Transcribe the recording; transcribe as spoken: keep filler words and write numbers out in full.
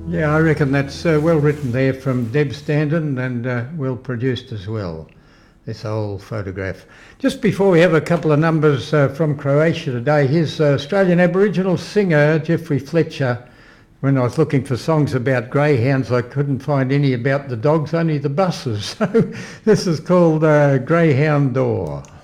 Yeah, I reckon that's uh, well written there from Deb Standen and uh, well produced as well, this whole photograph. Just before we have a couple of numbers uh, from Croatia today, here's uh, Australian Aboriginal singer Jeffrey Fletcher. When I was looking for songs about greyhounds, I couldn't find any about the dogs, only the buses. So this is called uh, Greyhound Door.